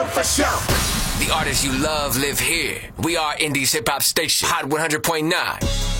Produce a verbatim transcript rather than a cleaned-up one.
for sure. The artists you love live here. We are Indie's hip hop station, Hot one hundred point nine.